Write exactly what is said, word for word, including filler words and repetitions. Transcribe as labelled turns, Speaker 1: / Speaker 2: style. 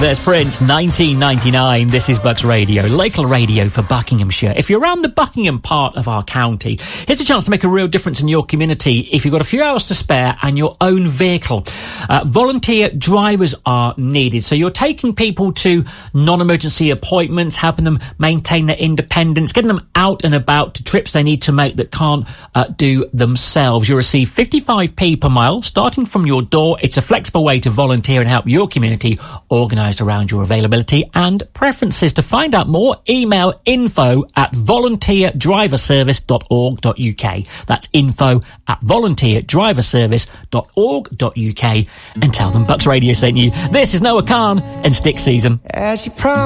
Speaker 1: There's Prince, nineteen ninety-nine. This is Bucks Radio, local radio for Buckinghamshire. If you're around the Buckingham part of our county, here's a chance to make a real difference in your community if you've got a few hours to spare and your own vehicle. Uh, volunteer drivers are needed. So you're taking people to non-emergency appointments, helping them maintain their independence, getting them out and about to trips they need to make that can't uh, do themselves. You'll receive fifty-five p per mile starting from your door. It's a flexible way to volunteer and help your community organised around your availability and preferences. To find out more, email info at volunteer driver service dot org dot u k. That's info at volunteer driver service dot org dot u k and tell them Bucks Radio sent you. This is Noah Khan and Stick Season. As you